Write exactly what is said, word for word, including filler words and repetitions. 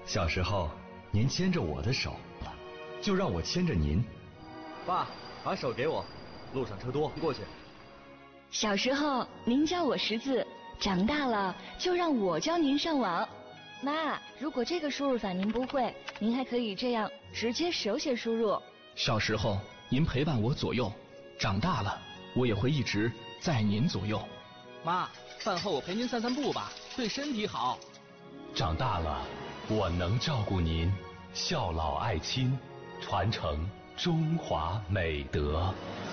小时候您牵着我的手，就让我牵着您。 爸，把手给我，路上车多，过去。 小时候您教我识字，长大了就让我教您上网。妈，如果这个输入法您不会，您还可以这样直接手写输入。 小时候您陪伴我左右，长大了我也会一直在您左右。 妈，饭后我陪您散散步吧，对身体好。 长大了我能照顾您，孝老爱亲，传承中华美德。